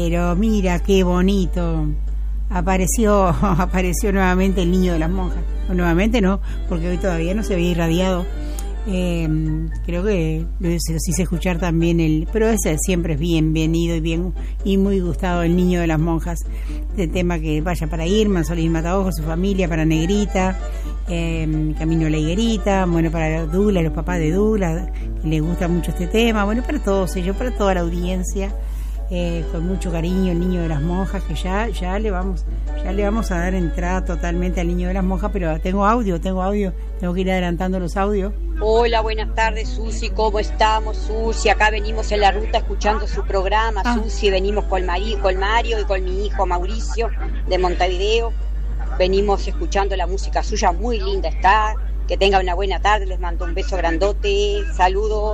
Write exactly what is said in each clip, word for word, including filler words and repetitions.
Pero mira qué bonito. Apareció, apareció nuevamente el niño de las monjas. O nuevamente no, porque hoy todavía no se había irradiado. Eh, creo que lo hice escuchar también el, pero ese siempre es bienvenido y bien y muy gustado, el niño de las monjas. Este tema que vaya para Irma, Solís Mataojos, su familia, para Negrita, eh, Camino a la Higuerita, bueno, para Dula, los papás de Dula, que les gusta mucho este tema, bueno, para todos ellos, para toda la audiencia. Eh, con mucho cariño el niño de las monjas, que ya ya le vamos ya le vamos a dar entrada totalmente al niño de las monjas, pero tengo audio, tengo audio, tengo que ir adelantando los audios. Hola, buenas tardes, Susi, ¿cómo estamos, Susi? Acá venimos en la ruta escuchando su programa, ah. Susi, venimos con Mario, con Mario y con mi hijo Mauricio de Montevideo, venimos escuchando la música suya, muy linda está, que tenga una buena tarde, les mando un beso grandote, saludos.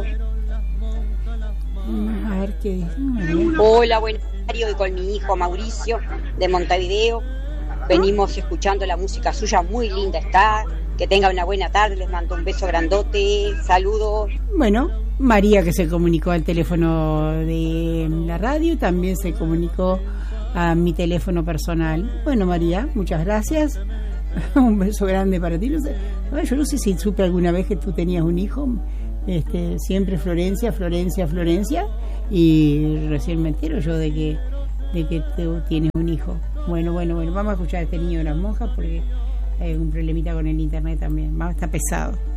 A ver qué dice. Hola, buen Mario y con mi hijo Mauricio de Montevideo. Venimos escuchando la música suya, muy linda está. Que tenga una buena tarde, les mando un beso grandote, saludos. Bueno, María, que se comunicó al teléfono de la radio, también se comunicó a mi teléfono personal. Bueno, María, muchas gracias. Un beso grande para ti. No sé, yo no sé si supe alguna vez que tú tenías un hijo. Este, siempre Florencia, Florencia, Florencia, y recién me entero yo de que de que tú tienes un hijo. Bueno, bueno, bueno, vamos a escuchar a este niño de las monjas porque hay un problemita con el internet también, está pesado.